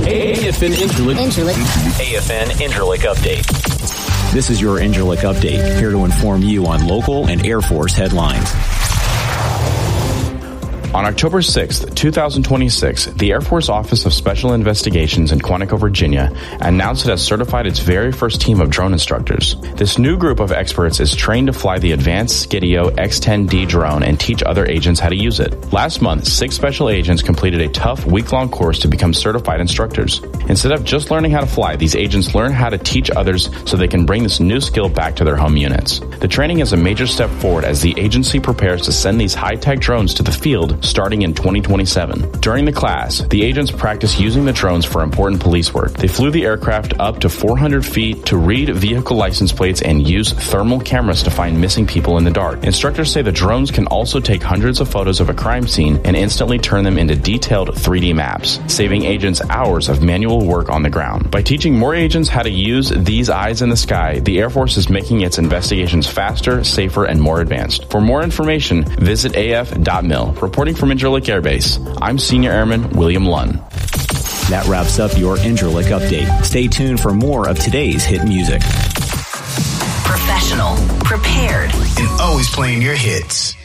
AFN Incirlik Update. This is your Incirlik Update, here to inform you on local and Air Force headlines. On October 6, 2026, the Air Force Office of Special Investigations in Quantico, Virginia, announced it has certified its very first team of drone instructors. This new group of experts is trained to fly the advanced Skydio X-10D drone and teach other agents how to use it. Last month, 6 special agents completed a tough week-long course to become certified instructors. Instead of just learning how to fly, these agents learn how to teach others so they can bring this new skill back to their home units. The training is a major step forward as the agency prepares to send these high-tech drones to the field starting in 2027. During the class, the agents practice using the drones for important police work. They flew the aircraft up to 400 feet to read vehicle license plates and use thermal cameras to find missing people in the dark. Instructors say the drones can also take hundreds of photos of a crime scene and instantly turn them into detailed 3D maps, saving agents hours of manual work on the ground. By teaching more agents how to use these eyes in the sky, the Air Force is making its investigations faster, safer, and more advanced. For more information, visit af.mil. Reporting from Incirlik Air Base, I'm Senior Airman William Lunn. That wraps up your Incirlik Update. Stay tuned for more of today's hit music. Professional, prepared, and always playing your hits.